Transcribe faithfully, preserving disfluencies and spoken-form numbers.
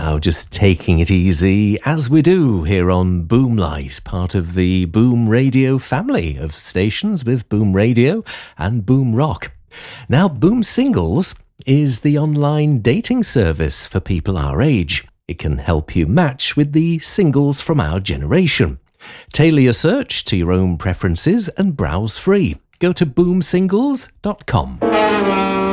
Now, just taking it easy, as we do here on Boomlight, part of the Boom Radio family of stations with Boom Radio and Boom Rock. Now, Boom Singles is the online dating service for people our age. It can help you match with the singles from our generation. Tailor your search to your own preferences and browse free. Go to boom singles dot com.